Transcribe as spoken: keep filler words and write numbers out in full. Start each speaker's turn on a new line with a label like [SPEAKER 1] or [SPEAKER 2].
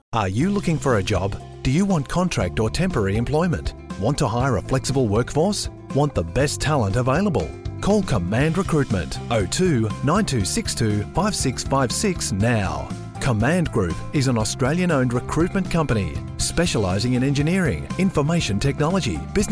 [SPEAKER 1] Are you looking for a job? Do you want contract or temporary employment? Want to hire a flexible workforce? Want the best talent available? Call Command Recruitment oh two nine two six two five six five six now. Command Group is an Australian-owned recruitment company specialising in engineering, information technology, business